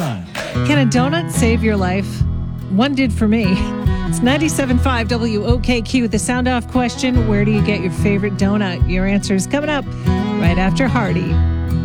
style. Can a donut save your life? One did for me. It's 97.5 WOKQ. The sound off question, where do you get your favorite donut? Your answer is coming up right after Hardy.